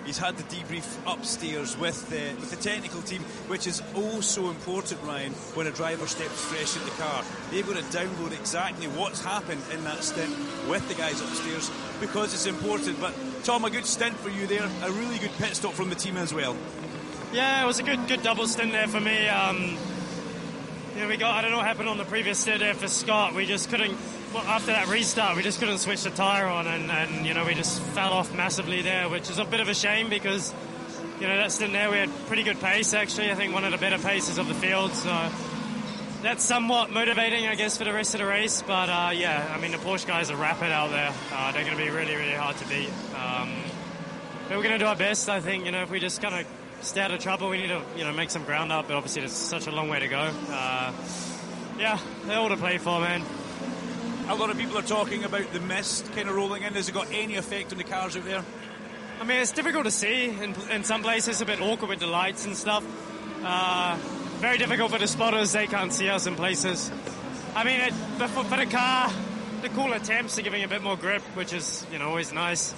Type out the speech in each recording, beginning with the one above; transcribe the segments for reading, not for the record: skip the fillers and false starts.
He's had the debrief upstairs with the technical team, which is oh so important, Ryan, when a driver steps fresh in the car. They've got to download exactly what's happened in that stint with the guys upstairs, because it's important. But Tom, a good stint for you there, a really good pit stop from the team as well. Yeah, it was a good double stint there for me. I don't know what happened on the previous stint there for Scott. We just couldn't, after that restart, we just couldn't switch the tyre on, and we just fell off massively there, which is a bit of a shame because, that stint there we had pretty good pace actually. I think one of the better paces of the field, so that's somewhat motivating, I guess, for the rest of the race. But the Porsche guys are rapid out there. They're going to be really, really hard to beat. But we're going to do our best, I think. If we just kind of stay out of trouble, we need to, make some ground up. But obviously, there's such a long way to go. They're all to play for, man. A lot of people are talking about the mist kind of rolling in. Has it got any effect on the cars out there? I mean, it's difficult to see. In some places, it's a bit awkward with the lights and stuff. Very difficult for the spotters. They can't see us in places. I mean, for the car, the cooler temps are giving a bit more grip, which is, always nice.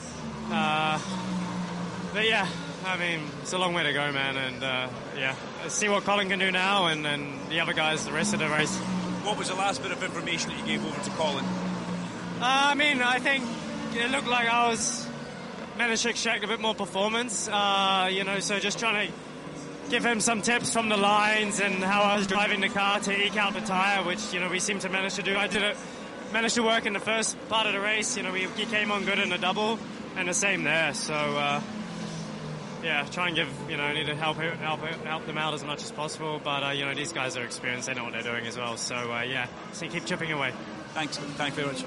But yeah, I mean, it's a long way to go, man. And let's see what Colin can do now and the other guys the rest of the race. What was the last bit of information that you gave over to Colin? I think it looked like I managed to extract a bit more performance, so just trying to give him some tips from the lines and how I was driving the car to eke out the tyre, which, we seem to manage to do. Managed to work in the first part of the race. He came on good in the double, and the same there. So, try and give, I need to help them out as much as possible. But, these guys are experienced. They know what they're doing as well. So, so keep chipping away. Thanks very much.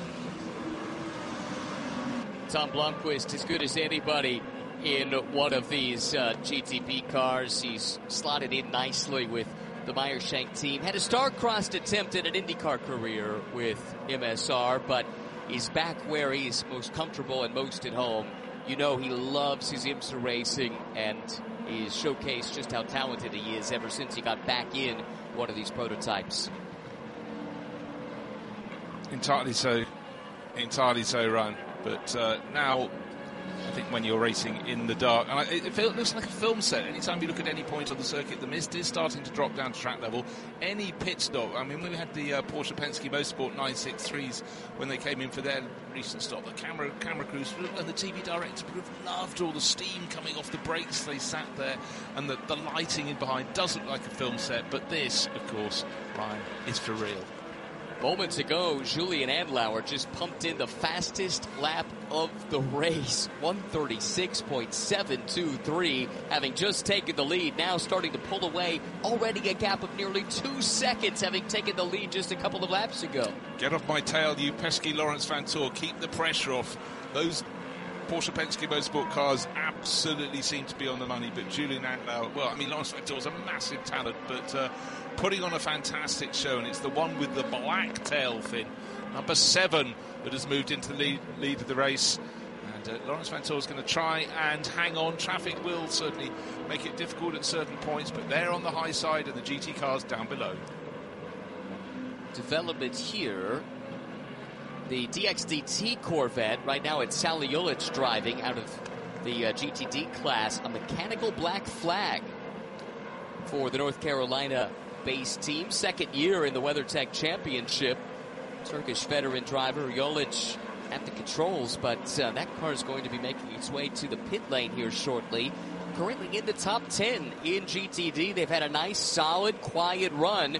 Tom Blomqvist, as good as anybody in one of these GTP cars. He's slotted in nicely with the Meyershank team. Had a star-crossed attempt at an IndyCar career with MSR, but he's back where he's most comfortable and most at home. He loves his IMSA racing, and he's showcased just how talented he is ever since he got back in one of these prototypes. Entirely so, Ryan. But now, I think when you're racing in the dark, and it looks like a film set. Anytime you look at any point on the circuit, the mist is starting to drop down to track level. Any pit stop, I mean, when we had the Porsche Penske Motorsport 963s, when they came in for their recent stop, the camera crews and the TV director would have loved all the steam coming off the brakes. They sat there, and the lighting in behind does look like a film set. But this, of course, Ryan, is for real. Moments ago, Julian Andlauer just pumped in the fastest lap of the race, 136.723, having just taken the lead, now starting to pull away, already a gap of nearly 2 seconds, having taken the lead just a couple of laps ago. Get off my tail, you pesky Lawrence Vanthoor. Keep the pressure off. Those Porsche Penske Motorsport cars absolutely seem to be on the money, but Julian Andlauer, Lawrence Vanthoor's a massive talent, but putting on a fantastic show, and it's the one with the black tail fin, number 7, that has moved into the lead of the race. And Lawrence Vanthoor is going to try and hang on. Traffic will certainly make it difficult at certain points, but they're on the high side and the GT cars down below. Development here. The DXDT Corvette, right now it's Sally Ulich driving out of the GTD class, a mechanical black flag for the North Carolina-based team. Second year in the WeatherTech Championship. Turkish veteran driver Ulich at the controls, but that car is going to be making its way to the pit lane here shortly. Currently in the top 10 in GTD. They've had a nice, solid, quiet run,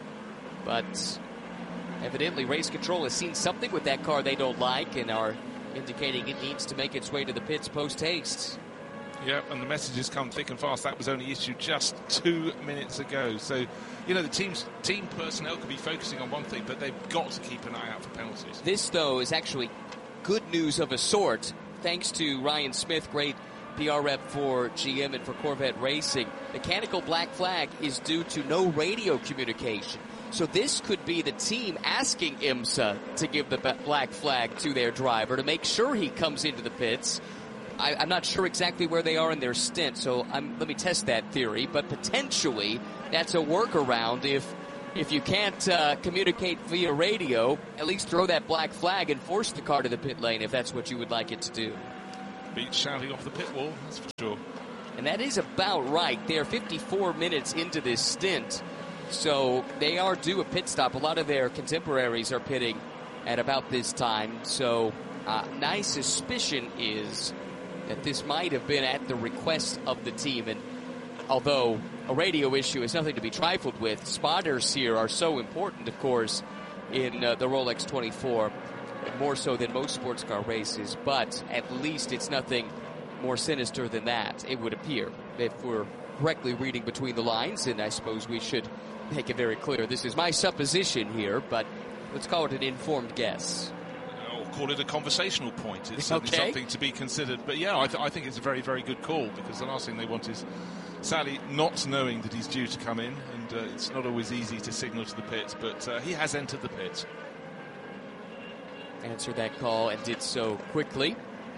but evidently Race Control has seen something with that car they don't like and are indicating it needs to make its way to the pits post-haste. Yep, and the messages come thick and fast. That was only issued just 2 minutes ago. So, the team personnel could be focusing on one thing, but they've got to keep an eye out for penalties. This, though, is actually good news of a sort, thanks to Ryan Smith, great PR rep for GM and for Corvette Racing. Mechanical black flag is due to no radio communication. So this could be the team asking IMSA to give the black flag to their driver to make sure he comes into the pits. I'm not sure exactly where they are in their stint, so let me test that theory. But potentially, that's a workaround. If you can't communicate via radio, at least throw that black flag and force the car to the pit lane if that's what you would like it to do. beats shouting off the pit wall, that's for sure. And that is about right. They're 54 minutes into this stint, so they are due a pit stop. A lot of their contemporaries are pitting at about this time, so my suspicion is that this might have been at the request of the team. And although a radio issue is nothing to be trifled with, spotters here are so important, of course, in the Rolex 24, more so than most sports car races, but at least it's nothing more sinister than that, it would appear, if we're correctly reading between the lines. And I suppose we should make it very clear this is my supposition here, but let's call it an informed guess. Or call it a conversational point. It's certainly something to be considered. But yeah, I think it's a very, very good call, because the last thing they want is Sally not knowing that he's due to come in, and it's not always easy to signal to the pit, but he has entered the pit. Answered that call and did so quickly.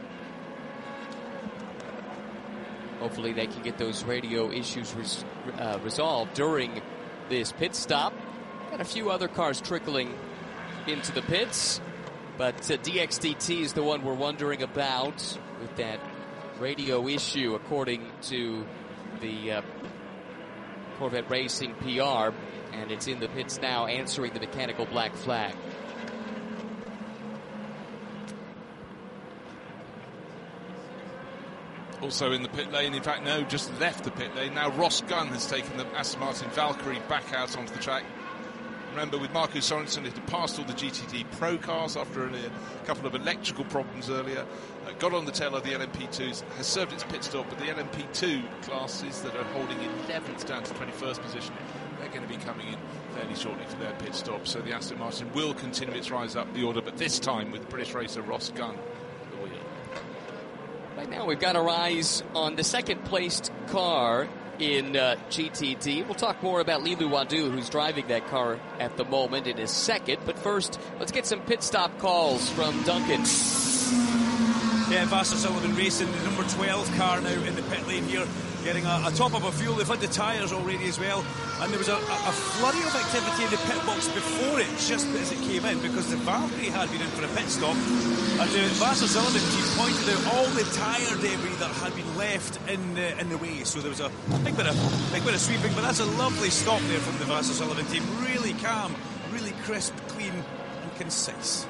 Hopefully they can get those radio issues resolved during this pit stop. Got a few other cars trickling into the pits, but DXDT is the one we're wondering about with that radio issue, according to the Corvette Racing PR, and it's in the pits now, answering the mechanical black flag. Also in the pit lane, in fact, no, just left the pit lane. Now Ross Gunn has taken the Aston Martin Valkyrie back out onto the track. Remember, with Marco Sorensen, it had passed all the GTD Pro cars after a couple of electrical problems earlier. Got on the tail of the LMP2s, has served its pit stop, but the LMP2 classes that are holding 11th down to 21st position, they're going to be coming in fairly shortly for their pit stop. So the Aston Martin will continue its rise up the order, but this time with British racer Ross Gunn. Right now we've got our eyes on the second-placed car in GTD. We'll talk more about Lilu Wadu, who's driving that car at the moment, in his second. But first, let's get some pit stop calls from Duncan. Yeah, Vasser Sullivan racing the number 12 car now in the pit lane here, getting a top up of fuel. They've had the tyres already as well, and there was a flurry of activity in the pit box before it, just as it came in, because the Valkyrie had been in for a pit stop, and the Vasser Sullivan team pointed out all the tyre debris that had been left in the way. So there was a big bit of sweeping, but that's a lovely stop there from the Vasser Sullivan team. Really calm, really crisp, clean and concise.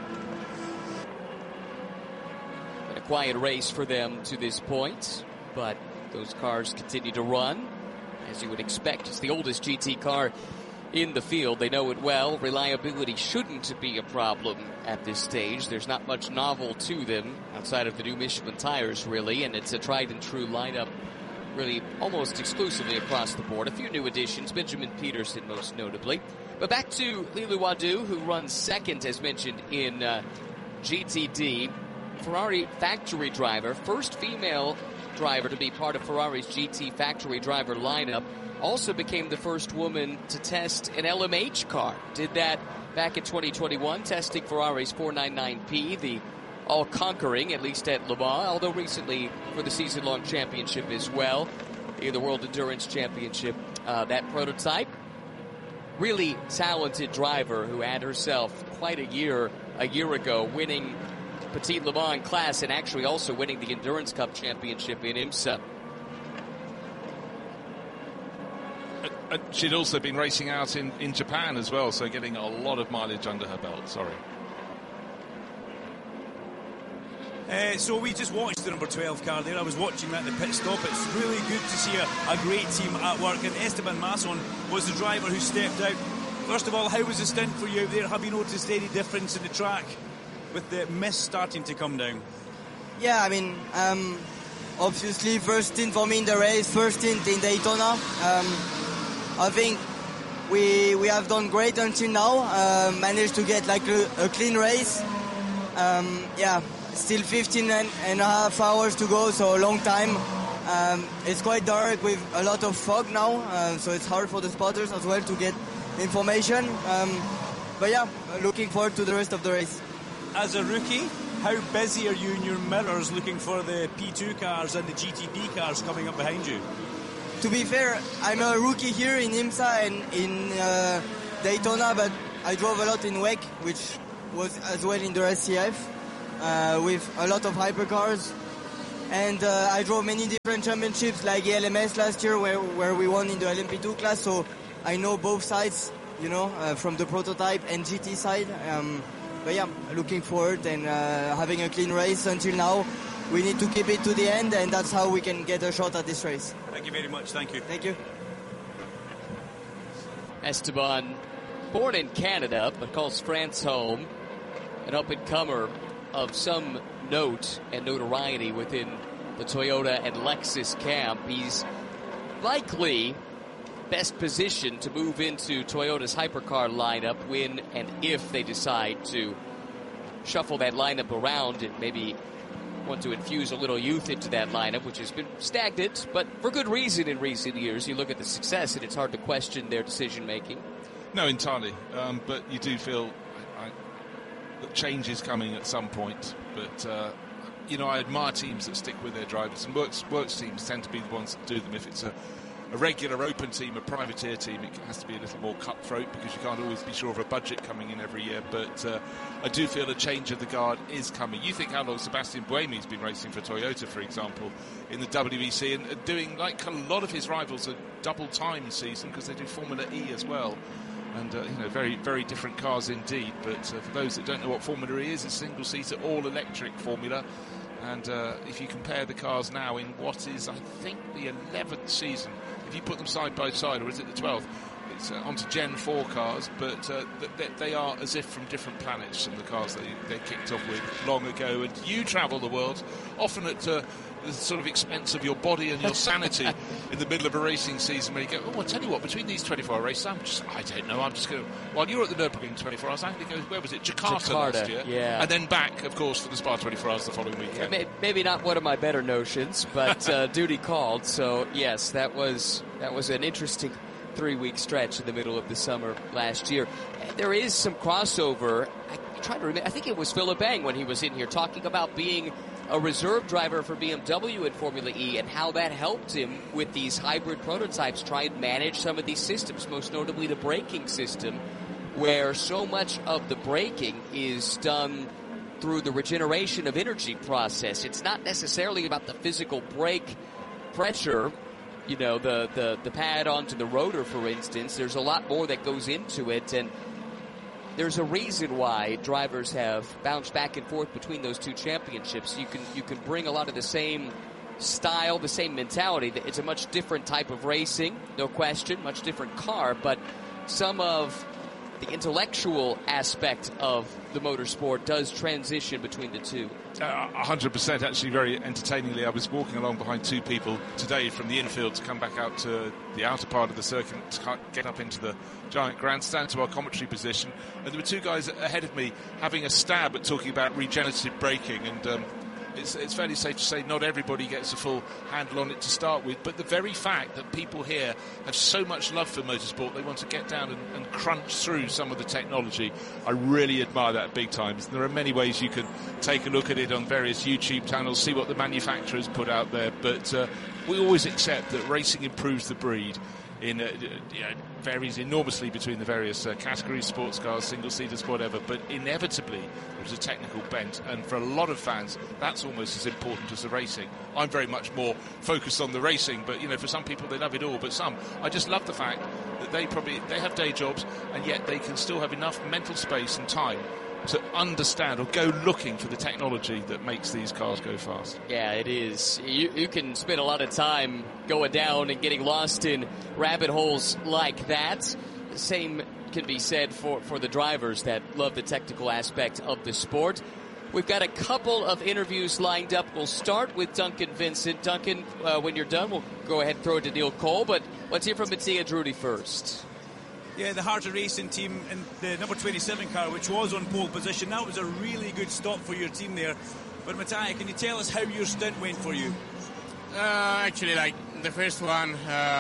A quiet race for them to this point, but those cars continue to run, as you would expect. It's the oldest GT car in the field. They know it well. Reliability shouldn't be a problem at this stage. There's not much novel to them outside of the new Michelin tires, really, and it's a tried and true lineup, really almost exclusively across the board. A few new additions, Benjamin Peterson most notably. But back to Lilu Wadu, who runs second, as mentioned, in GTD. Ferrari factory driver, first female driver to be part of Ferrari's GT factory driver lineup. Also became the first woman to test an LMH car. Did that back in 2021, testing Ferrari's 499P, the all-conquering, at least at Le Mans, although recently for the season-long championship as well, in the World Endurance Championship, that prototype. Really talented driver who had herself quite a year ago, winning Petit Le Mans class and actually also winning the Endurance Cup Championship in IMSA. She'd also been racing out in Japan as well, so getting a lot of mileage under her belt. Sorry. So we just watched the number 12 car there. I was watching that at the pit stop. It's really good to see a great team at work. And Esteban Masson was the driver who stepped out. First of all, how was the stint for you out there? Have you noticed any difference in the track with the mist starting to come down? Yeah, I mean, obviously first stint for me in the race, first stint in Daytona. I think we have done great until now. Managed to get like a clean race. Yeah, still 15 and a half hours to go, so a long time. It's quite dark with a lot of fog now, so it's hard for the spotters as well to get information. But yeah, looking forward to the rest of the race. As a rookie, how busy are you in your mirrors looking for the P2 cars and the GTP cars coming up behind you? To be fair, I'm a rookie here in IMSA and in Daytona, but I drove a lot in WEC, which was as well in the SCF, with a lot of hypercars. And I drove many different championships like ELMS last year where we won in the LMP2 class, so I know both sides, from the prototype and GT side. But yeah, looking forward and having a clean race until now. We need to keep it to the end, and that's how we can get a shot at this race. Thank you very much. Thank you. Thank you. Esteban, born in Canada, but calls France home. An up-and-comer of some note and notoriety within the Toyota and Lexus camp. He's likely best positioned to move into Toyota's hypercar lineup when and if they decide to shuffle that lineup around and maybe want to infuse a little youth into that lineup, which has been stagnant, but for good reason in recent years. You look at the success, and it's hard to question their decision-making. No, entirely. But you do feel that change is coming at some point. But, I admire teams that stick with their drivers, and works teams tend to be the ones that do them. If it's a regular open team, a privateer team, it has to be a little more cutthroat because you can't always be sure of a budget coming in every year. But I do feel a change of the guard is coming. You think how long Sebastian Buemi's been racing for Toyota, for example, in the WEC, and doing, like a lot of his rivals, a double-time season because they do Formula E as well. And, very, very different cars indeed. But for those that don't know what Formula E is, it's a single-seater, all-electric formula. And if you compare the cars now in what is, I think, the 11th season, if you put them side by side, or is it the 12th, it's onto Gen 4 cars, but they are as if from different planets from the cars they kicked off with long ago. And you travel the world, often at the sort of expense of your body and your sanity in the middle of a racing season where you go, I'll tell you what, between these 24-hour races, I don't know, I'm just going to... While you're at the Nürburgring 24 hours, I think it goes, where was it? Jakarta last year. Yeah. And then back, of course, for the Spa 24 hours the following weekend. Yeah, maybe not one of my better notions, but duty called. So, yes, that was an interesting 3-week stretch in the middle of the summer last year. There is some crossover. I'm trying to remember. I think it was Philip Bang when he was in here talking about being a reserve driver for BMW in Formula E and how that helped him with these hybrid prototypes try and manage some of these systems, most notably the braking system, where so much of the braking is done through the regeneration of energy process. It's not necessarily about the physical brake pressure, the pad onto the rotor, for instance. There's a lot more that goes into it, and there's a reason why drivers have bounced back and forth between those two championships. You can bring a lot of the same style, the same mentality. It's a much different type of racing, no question, much different car, but some of the intellectual aspect of the motorsport does transition between the two. 100%, actually, very entertainingly. I was walking along behind two people today from the infield to come back out to the outer part of the circuit to get up into the giant grandstand to our commentary position, and there were two guys ahead of me having a stab at talking about regenerative braking, and it's fairly safe to say not everybody gets a full handle on it to start with, but the very fact that people here have so much love for motorsport, they want to get down and crunch through some of the technology. I really admire that big time. There are many ways you can take a look at it on various YouTube channels, see what the manufacturers put out there, but we always accept that racing improves the breed. Varies enormously between the various categories, sports cars, single-seaters, whatever, but inevitably there's a technical bent, and for a lot of fans that's almost as important as the racing. I'm very much more focused on the racing, but for some people they love it all, but some, I just love the fact that they have day jobs and yet they can still have enough mental space and time to understand or go looking for the technology that makes these cars go fast. Yeah, it is. You can spend a lot of time going down and getting lost in rabbit holes like that. The same can be said for the drivers that love the technical aspect of the sport. We've got a couple of interviews lined up. We'll start with Duncan Vincent. Duncan, when you're done, we'll go ahead and throw it to Neil Cole, but let's hear from Mattia Drudi first. Yeah, the Harter Racing team in the number 27 car, which was on pole position. That was a really good stop for your team there. But Mattia, can you tell us how your stint went for you? Actually, like the first one,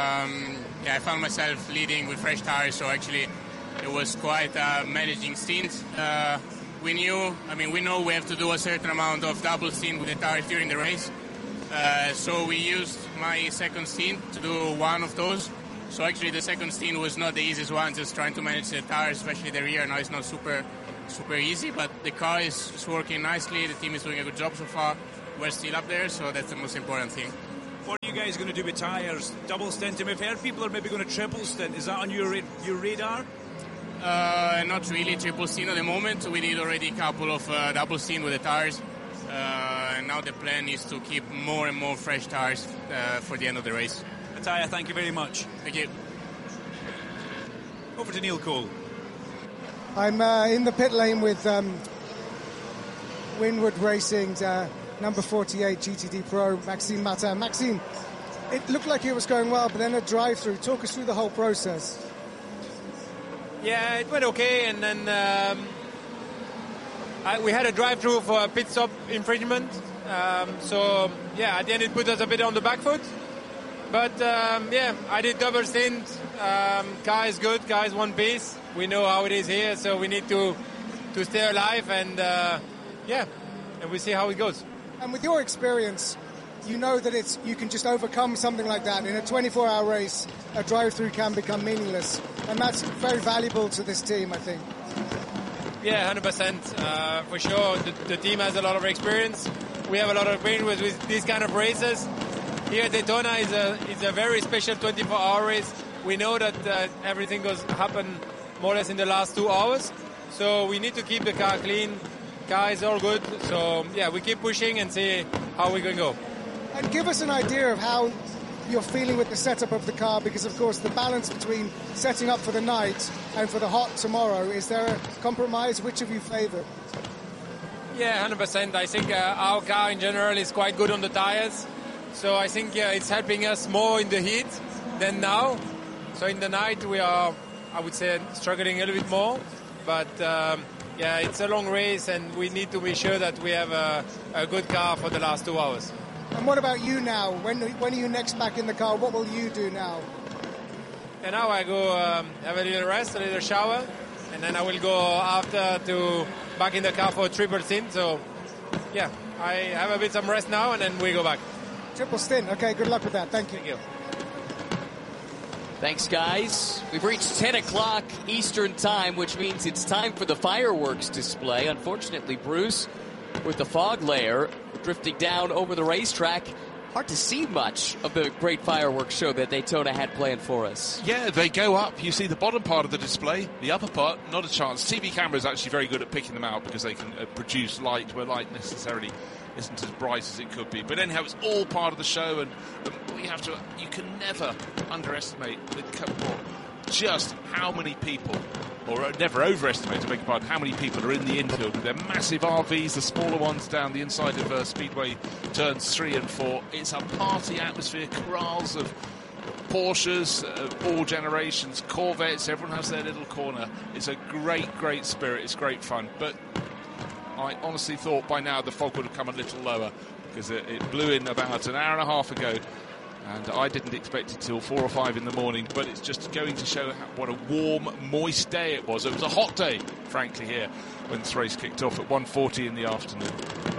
I found myself leading with fresh tires, so actually it was quite a managing stint. We know we have to do a certain amount of double stint with the tires during the race. So we used my second stint to do one of those. So actually the second stint was not the easiest one, just trying to manage the tires, especially the rear. Now it's not super easy, but the car is working nicely. The team is doing a good job so far. we're still up there, so that's the most important thing. What are you guys going to do with tyres? Double stint? We've heard people are maybe going to triple stint. Is that on your radar? Not really triple stint at the moment. We did already a couple of double stint with the tyres. And now the plan is to keep more and more fresh tyres for the end of the race. Mattia, thank you very much. Thank you. Over to Neil Cole. I'm in the pit lane with Winward Racing's number 48 GTD Pro, Maxime Martin. Maxime, it looked like it was going well, but then a drive-through. Talk us through the whole process. Yeah, it went okay, and then we had a drive-through for a pit stop infringement. So, yeah, at the end it put us a bit on the back foot. But, yeah, I did double stint. Car is good, car is one piece. We know how it is here, so we need to stay alive, and, yeah, and we see how it goes. And with your experience, you know that you can just overcome something like that. In a 24-hour race, a drive-through can become meaningless. And that's very valuable to this team, I think. Yeah, 100%. For sure, the team has a lot of experience. We have a lot of experience with these kind of races. Here at Daytona is a very special 24-hour race. We know that everything happen more or less in the last 2 hours. So we need to keep the car clean. Car is all good. So, yeah, we keep pushing and see how we can go. And give us an idea of how you're feeling with the setup of the car, because, of course, the balance between setting up for the night and for the hot tomorrow, is there a compromise? Which of you favour? Yeah, 100%. I think our car in general is quite good on the tyres. So I think it's helping us more in the heat than now. So in the night we are, I would say, struggling a little bit more. But yeah, it's a long race and we need to be sure that we have a good car for the last 2 hours. And what about you now? When are you next back in the car? What will you do now? And now I go have a little rest, a little shower, and then I will go after to back in the car for a triple stint. So yeah, I have a bit some rest now and then we go back. Triple stint. Okay, good luck with that. Thank you. Thank you. Thanks, guys. We've reached 10 o'clock Eastern time, which means it's time for the fireworks display. Unfortunately, Bruce, with the fog layer drifting down over the racetrack, hard to see much of the great fireworks show that Daytona had planned for us. Yeah, they go up. You see the bottom part of the display. The upper part, not a chance. TV camera is actually very good at picking them out because they can produce light where light necessarily isn't as bright as it could be. But anyhow, it's all part of the show, and you can never underestimate just how many people, or never overestimate, I beg your pardon, how many people are in the infield with their massive RVs, the smaller ones down the inside of Speedway turns 3 and 4. It's a party atmosphere, corrals of Porsches, all generations, Corvettes, everyone has their little corner. It's a great, great spirit. It's great fun. But I honestly thought by now the fog would have come a little lower because it blew in about an hour and a half ago. And I didn't expect it till 4 or 5 in the morning, but it's just going to show what a warm, moist day it was. It was a hot day, frankly, here when this race kicked off at 1:40 in the afternoon.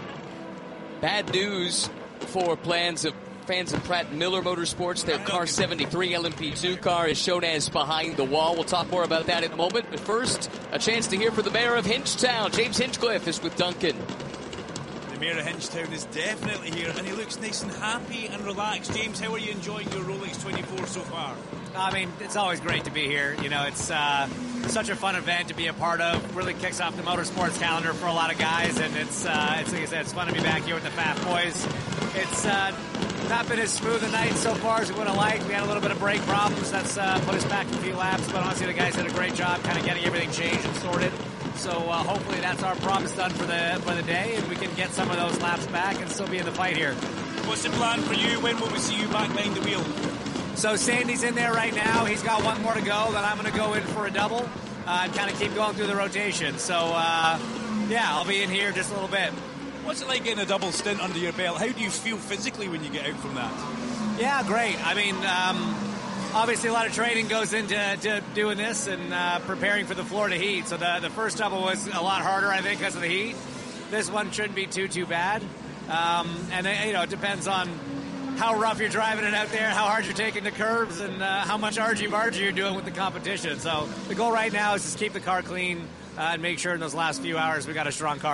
Bad news for plans of fans of Pratt Miller Motorsports. Their car 73 LMP2 car is shown as behind the wall. We'll talk more about that in a moment. But first, a chance to hear from the mayor of Hinchtown. James Hinchcliffe is with Duncan. The mayor of Hinchtown is definitely here, and he looks nice and happy and relaxed. James, how are you enjoying your Rolex 24 so far? I mean, it's always great to be here. You know, it's such a fun event to be a part of. Really kicks off the motorsports calendar for a lot of guys, and it's like I said, it's fun to be back here with the Fat Boys. It's not been as smooth a night so far as we would have liked. We had a little bit of brake problems. That's put us back a few laps, but honestly, the guys did a great job kind of getting everything changed and sorted. So hopefully that's our promise done for the day, and we can get some of those laps back and still be in the fight here. What's the plan for you? When will we see you back behind the wheel? So Sandy's in there right now. He's got one more to go. Then I'm going to go in for a double and kind of keep going through the rotation. So, yeah, I'll be in here just a little bit. What's it like getting a double stint under your belt? How do you feel physically when you get out from that? Yeah, great. I mean, obviously a lot of training goes into doing this and preparing for the Florida heat. So the first double was a lot harder, I think, because of the heat. This one shouldn't be too bad. And, you know, it depends on how rough you're driving it out there, how hard you're taking the curves, and how much argy-bargy you're doing with the competition. So the goal right now is just keep the car clean and make sure in those last few hours we got a strong car.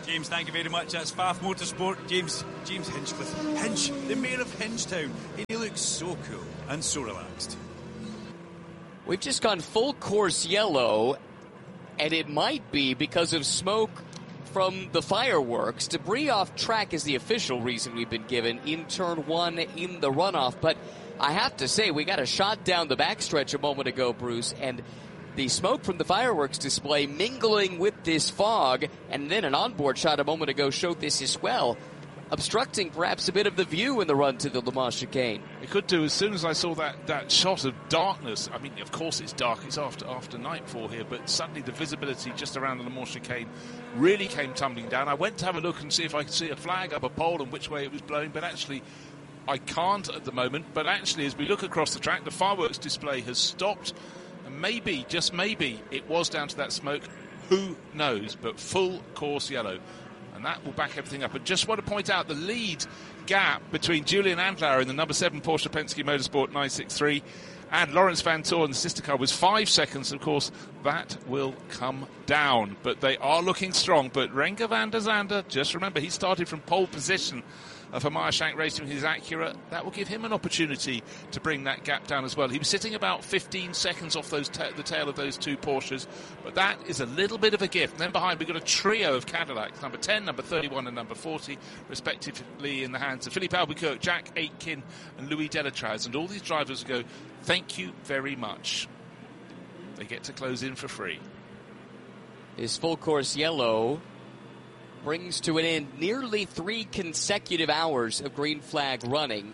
James, thank you very much. That's Pfaff Motorsport. James Hinchcliffe. Hinch, the mayor of Hinchtown. And he looks so cool and so relaxed. We've just gone full course yellow, and it might be because of smoke from the fireworks. Debris off track is the official reason we've been given in turn 1 in the runoff. But I have to say, we got a shot down the backstretch a moment ago, Bruce, and the smoke from the fireworks display mingling with this fog, and then an onboard shot a moment ago showed this as well, obstructing perhaps a bit of the view in the run to the Le Mans chicane. It could do. As soon as I saw that shot of darkness, I mean, of course it's dark, it's after nightfall here, but suddenly the visibility just around the Le Mans chicane really came tumbling down. I went to have a look and see if I could see a flag up a pole and which way it was blowing, but actually I can't at the moment. But actually, as we look across the track, the fireworks display has stopped. And maybe, just maybe, it was down to that smoke. Who knows? But full course yellow. And that will back everything up. I just want to point out the lead gap between Julian Andlauer in the number 7 Porsche Penske Motorsport 963 and Lawrence Vanthoor in the sister car was 5 seconds. Of course, that will come down. But they are looking strong. But Renger van der Zande, just remember, he started from pole position for Meyer-Shank Racing with his Acura. That will give him an opportunity to bring that gap down as well. He was sitting about 15 seconds off the tail of those 2 Porsches, but that is a little bit of a gift. And then behind we've got a trio of Cadillacs, number 10, number 31 and number 40, respectively in the hands of Philippe Albuquerque, Jack Aitken and Louis Delatraz. And all these drivers go, thank you very much. They get to close in for free. This full course yellow brings to an end nearly 3 consecutive hours of green flag running.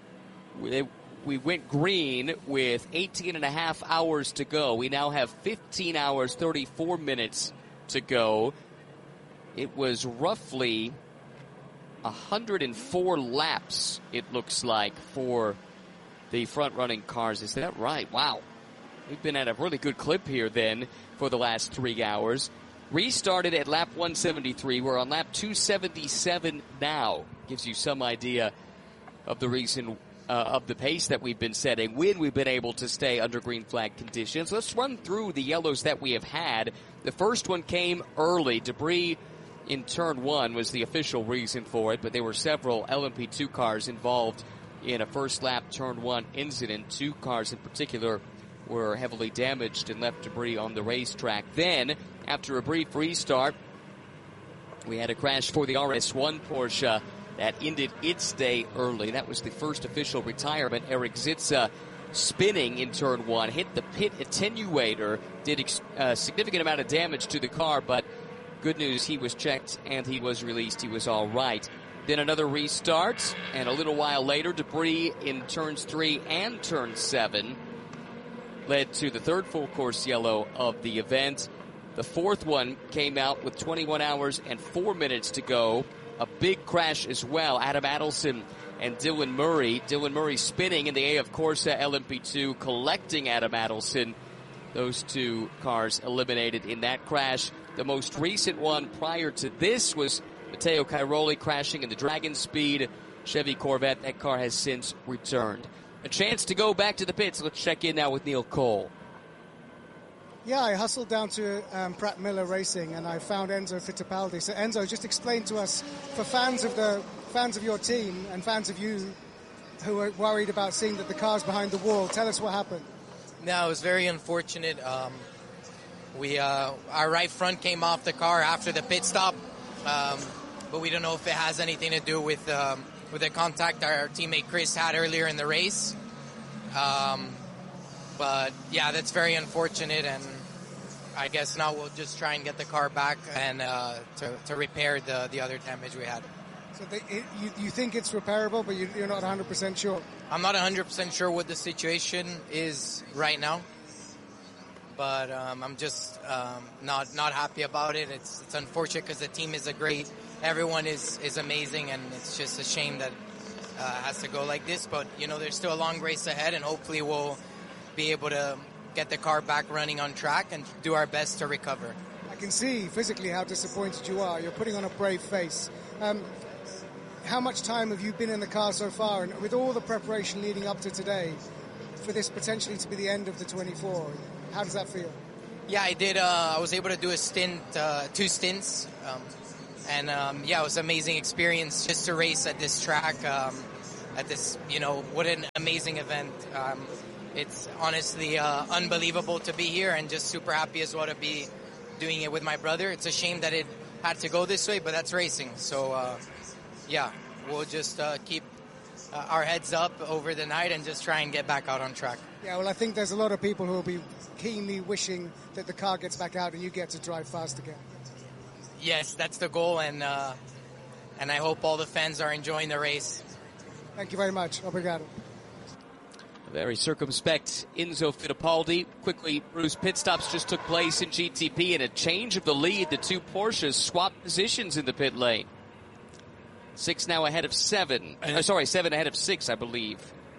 We went green with 18 and a half hours to go. We now have 15 hours, 34 minutes to go. It was roughly 104 laps, it looks like, for the front-running cars. Is that right? Wow. We've been at a really good clip here then for the last 3 hours. Restarted at lap 173. We're on lap 277 now. Gives you some idea of the reason of the pace that we've been setting when we've been able to stay under green flag conditions. Let's run through the yellows that we have had. The first one came early. Debris in turn 1 was the official reason for it, but there were several LMP2 cars involved in a first lap turn 1 incident. 2 cars in particular were heavily damaged and left debris on the racetrack. Then, after a brief restart, we had a crash for the RS1 Porsche that ended its day early. That was the first official retirement. Eric Zitza spinning in turn 1, hit the pit attenuator, did a significant amount of damage to the car, but good news, he was checked and he was released. He was all right. Then another restart, and a little while later, debris in turns 3 and turn 7 led to the third full course yellow of the event. The fourth one came out with 21 hours and 4 minutes to go. A big crash as well. Adam Adelson and Dylan Murray. Dylan Murray spinning in the AF Corse LMP2, collecting Adam Adelson. Those 2 cars eliminated in that crash. The most recent one prior to this was Matteo Cairoli crashing in the Dragon Speed Chevy Corvette. That car has since returned. A chance to go back to the pits. Let's check in now with Neil Cole. Yeah, I hustled down to Pratt Miller Racing and I found Enzo Fittipaldi. So Enzo, just explain to us, for fans of your team and fans of you who are worried about seeing that the car's behind the wall, tell us what happened. No, it was very unfortunate. Our right front came off the car after the pit stop, but we don't know if it has anything to do with the contact our teammate Chris had earlier in the race. But yeah, that's very unfortunate, and I guess now we'll just try and get the car back and to repair the other damage we had. So you think it's repairable, but you're not 100% sure? I'm not 100% sure what the situation is right now, but I'm just not happy about it. It's unfortunate because the team is everyone is amazing, and it's just a shame that it has to go like this. But there's still a long race ahead, and hopefully we'll be able to get the car back running on track and do our best to recover. I can see physically how disappointed you are. You're putting on a brave face. How much time have you been in the car so far? And with all the preparation leading up to today, for this potentially to be the end of the 24, how does that feel? Yeah, I did. I was able to do a stint, 2 stints. And yeah, it was an amazing experience just to race at this track, at this, what an amazing event. It's honestly unbelievable to be here, and just super happy as well to be doing it with my brother. It's a shame that it had to go this way, but that's racing. So yeah, we'll just keep our heads up over the night and just try and get back out on track. Yeah, well, I think there's a lot of people who will be keenly wishing that the car gets back out and you get to drive fast again. Yes, that's the goal, and I hope all the fans are enjoying the race. Thank you very much. Obrigado. A very circumspect Enzo Fittipaldi. Quickly, Bruce, pit stops just took place in GTP, and a change of the lead. The two Porsches swapped positions in the pit lane. 6 now ahead of 7. 7 ahead of 6, I believe.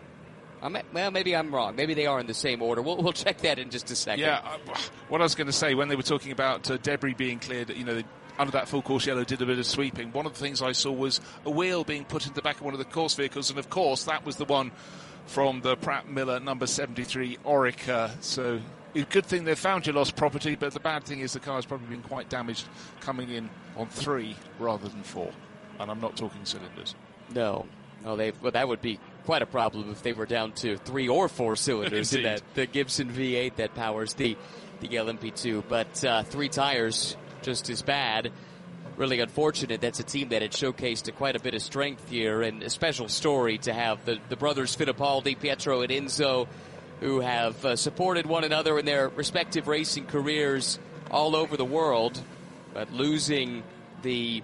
Well, maybe I'm wrong. Maybe they are in the same order. We'll check that in just a second. Yeah, what I was going to say, when they were talking about debris being cleared, under that full course yellow did a bit of sweeping. One of the things I saw was a wheel being put in the back of one of the course vehicles, and of course that was the one from the Pratt Miller number 73 Orica. So it's a good thing they found your lost property, but the bad thing is the car's probably been quite damaged coming in on 3 rather than 4. And I'm not talking cylinders. No, that would be quite a problem if they were down to 3 or 4 cylinders in the Gibson V8 that powers the LMP2. But 3 tires, just as bad. Really unfortunate. That's a team that had showcased quite a bit of strength here, and a special story to have the brothers Fittipaldi, Pietro and Enzo, who have supported one another in their respective racing careers all over the world, but losing the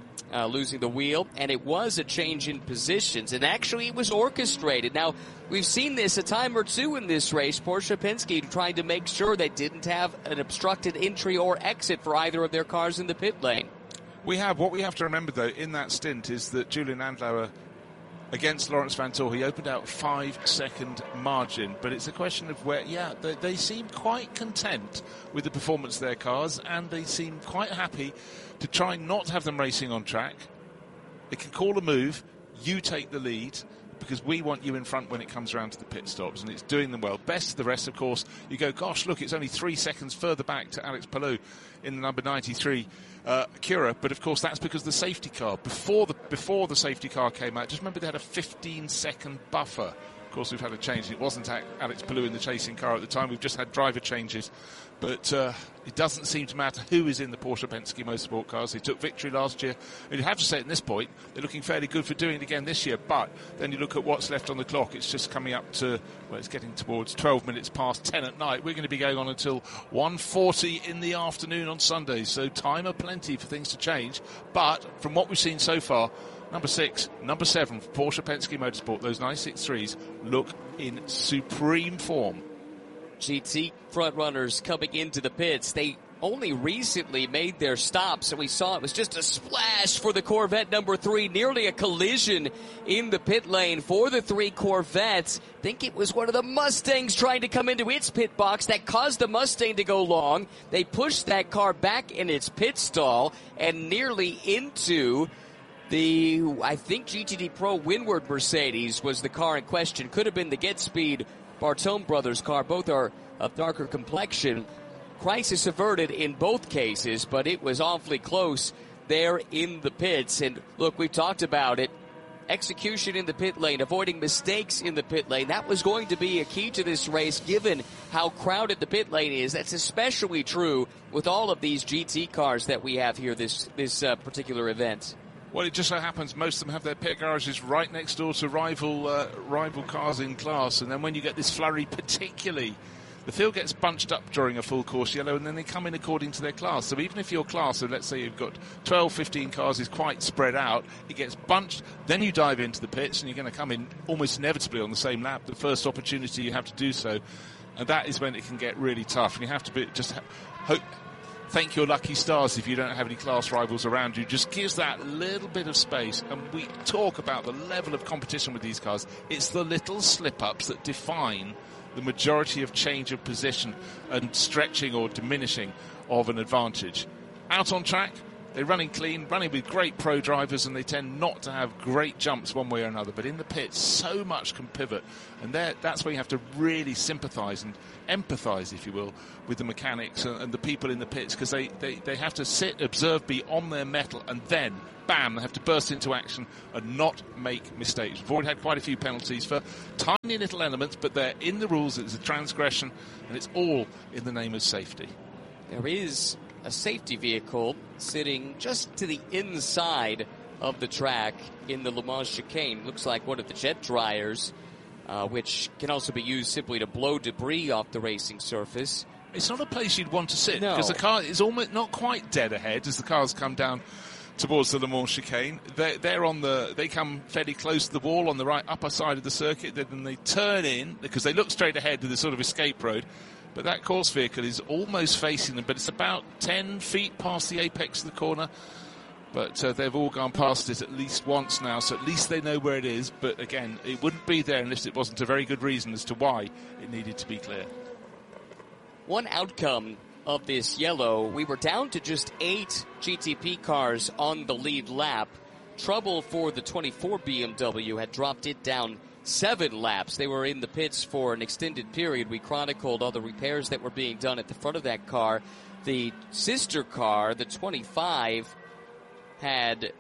wheel, and it was a change in positions, and actually it was orchestrated. Now, we've seen this a time or two in this race, Porsche Penske trying to make sure they didn't have an obstructed entry or exit for either of their cars in the pit lane. What we have to remember, though, in that stint is that Julian Andlauer against Lawrence Vanthoor, he opened out 5-second margin, but it's a question of where, they seem quite content with the performance of their cars, and they seem quite happy to try not to have them racing on track. They can call a move, you take the lead, because we want you in front when it comes around to the pit stops, and it's doing them well. Best of the rest, of course, you go, gosh, look, it's only 3 seconds further back to Alex Palou in the number 93 Acura, but of course that's because the safety car, before the safety car came out, just remember they had a 15-second buffer. Of course, we've had a change. It wasn't Alex Palou in the chasing car at the time. We've just had driver changes. But it doesn't seem to matter who is in the Porsche Penske Motorsport cars. They took victory last year. And you have to say at this point, they're looking fairly good for doing it again this year. But then you look at what's left on the clock. It's just coming up to, it's getting towards 12 minutes past 10 at night. We're going to be going on until 1:40 in the afternoon on Sunday. So time aplenty for things to change. But from what we've seen so far, number 6, number 7 for Porsche Penske Motorsport, those 963s look in supreme form. GT front runners coming into the pits. They only recently made their stops, and we saw it was just a splash for the Corvette number 3, nearly a collision in the pit lane for the 3 Corvettes. I think it was one of the Mustangs trying to come into its pit box that caused the Mustang to go long. They pushed that car back in its pit stall and nearly into I think GTD Pro Windward Mercedes was the car in question. Could have been the Get Speed Bartone brothers car. Both are of darker complexion. Crisis averted in both cases, but it was awfully close there in the pits. And look, we've talked about it. Execution in the pit lane, avoiding mistakes in the pit lane. That was going to be a key to this race, given how crowded the pit lane is. That's especially true with all of these GT cars that we have here this particular event. Well, it just so happens most of them have their pit garages right next door to rival cars in class, and then when you get this flurry, particularly, the field gets bunched up during a full course yellow, and then they come in according to their class. So even if your class, so let's say you've got 12, 15 cars, is quite spread out, it gets bunched, then you dive into the pits, and you're going to come in almost inevitably on the same lap, the first opportunity you have to do so, and that is when it can get really tough, and you have to hope. Thank your lucky stars if you don't have any class rivals around you. Just gives that little bit of space. And we talk about the level of competition with these cars. It's the little slip-ups that define the majority of change of position and stretching or diminishing of an advantage. Out on track, They're running clean, running with great pro drivers, and they tend not to have great jumps one way or another. But in the pits, so much can pivot, and that's where you have to really sympathise and empathise, if you will, with the mechanics and the people in the pits, because they have to sit, observe, be on their mettle, and then, bam, they have to burst into action and not make mistakes. We've already had quite a few penalties for tiny little elements, but they're in the rules. It's a transgression, and it's all in the name of safety. There is a safety vehicle sitting just to the inside of the track in the Le Mans chicane. Looks like one of the jet dryers, which can also be used simply to blow debris off the racing surface. It's not a place you'd want to sit, No. because the car is almost not quite dead ahead as the cars come down towards the Le Mans chicane. They come fairly close to the wall on the right upper side of the circuit, then they turn in, because they look straight ahead to the sort of escape road. But that course vehicle is almost facing them, but it's about 10 feet past the apex of the corner. But they've all gone past it at least once now, so at least they know where it is. But again, it wouldn't be there unless it wasn't a very good reason as to why it needed to be clear. One outcome of this yellow, we were down to just 8 GTP cars on the lead lap. Trouble for the 24 BMW had dropped it down 7 laps. They were in the pits for an extended period. We chronicled all the repairs that were being done at the front of that car. The sister car, the 25, had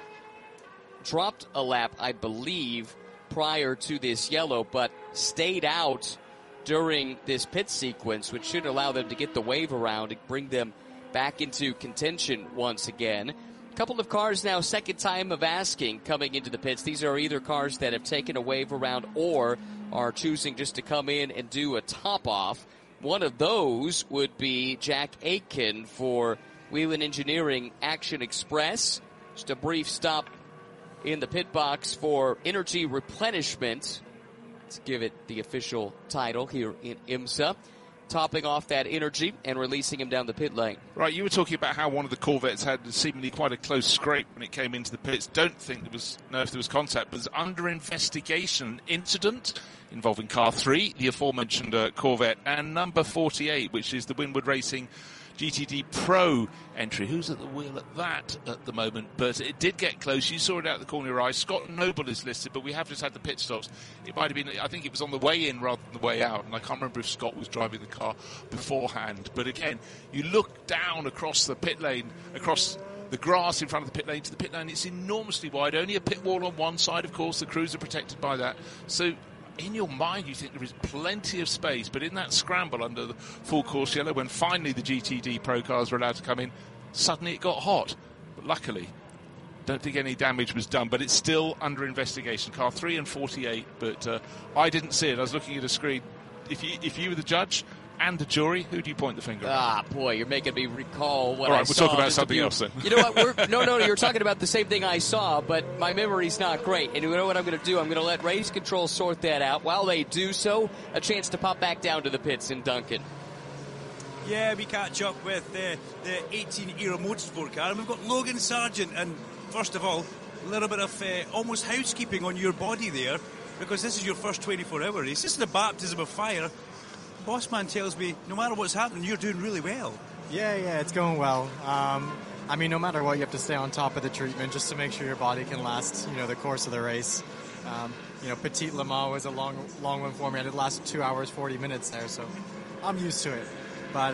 dropped a lap, I believe, prior to this yellow, but stayed out during this pit sequence, which should allow them to get the wave around and bring them back into contention once again. Couple of cars now, second time of asking, coming into the pits. These are either cars that have taken a wave around or are choosing just to come in and do a top-off. One of those would be Jack Aitken for Whelen Engineering Action Express. Just a brief stop in the pit box for energy replenishment. Let's give it the official title here in IMSA. Topping off that energy and releasing him down the pit lane. Right, you were talking about how one of the Corvettes had seemingly quite a close scrape when it came into the pits. Don't think know if there was contact, but there's under investigation incident involving car 3, the aforementioned Corvette, and number 48, which is the Winward Racing GTD Pro entry. Who's at the wheel at that at the moment? But it did get close. You saw it out of the corner of your eye. Scott Noble is listed, but we have just had the pit stops. It might have been, I think it was on the way in rather than the way out, and I can't remember if Scott was driving the car beforehand. But again, you look down across the pit lane, across the grass in front of the pit lane to the pit lane. It's enormously wide. Only a pit wall on one side, of course. The crews are protected by that. So in your mind, you think there is plenty of space, but in that scramble under the full course yellow, when finally the GTD Pro cars were allowed to come in, suddenly it got hot. But luckily, don't think any damage was done, but it's still under investigation. Car 3 and 48, but I didn't see it. I was looking at a screen. If you were the judge and the jury, who do you point the finger at? Ah, boy, you're making me recall what All right, I we'll saw. talk about something else then. You know what? No, you're talking about the same thing I saw, but my memory's not great. And you know what I'm going to do? I'm going to let race control sort that out. While they do so, a chance to pop back down to the pits in Duncan. Yeah, we catch up with the 18-era motorsport car, and we've got Logan Sargent. And first of all, a little bit of almost housekeeping on your body there, because this is your first 24-hour race. This is the baptism of fire. Bossman tells me no matter what's happening, you're doing really well. Yeah, it's going well. I mean, no matter what, you have to stay on top of the treatment just to make sure your body can last, the course of the race. Petit Le Mans was a long one for me. I did last 2 hours, 40 minutes there, so I'm used to it. But,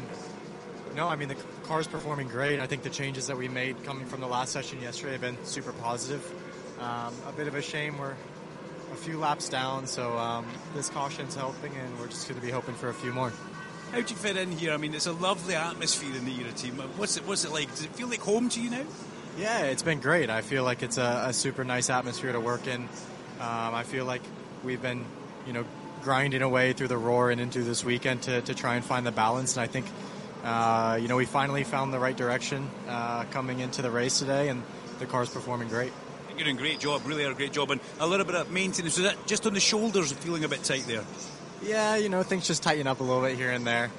the car's performing great. I think the changes that we made coming from the last session yesterday have been super positive. A bit of a shame we're a few laps down, so this caution's helping, and we're just going to be hoping for a few more. How do you fit in here? I mean, it's a lovely atmosphere in the ERA team. What's it like? Does it feel like home to you now? Yeah, it's been great. I feel like it's a super nice atmosphere to work in. I feel like we've been, grinding away through the Roar and into this weekend to try and find the balance. And I think, we finally found the right direction coming into the race today, and the car's performing great. You're doing a great job, really a great job. And a little bit of maintenance. Was that just on the shoulders feeling a bit tight there? Yeah, things just tighten up a little bit here and there.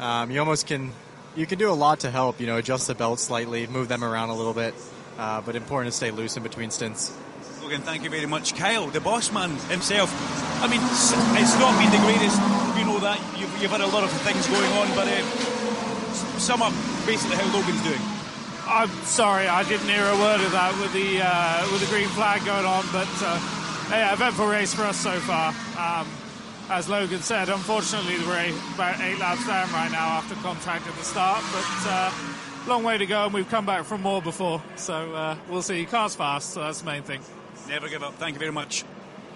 You can do a lot to help, adjust the belt slightly, move them around a little bit, but important to stay loose in between stints. Logan, thank you very much. Kyle, the boss man himself. I mean, it's not been the greatest. We know that. You've had a lot of things going on, but sum up basically how Logan's doing. I'm sorry, I didn't hear a word of that with the green flag going on, but yeah, eventful race for us so far. As Logan said, unfortunately we're about 8 laps down right now after contact at the start, but long way to go, and we've come back from more before, so we'll see. Car's fast, so that's the main thing. Never give up. Thank you very much.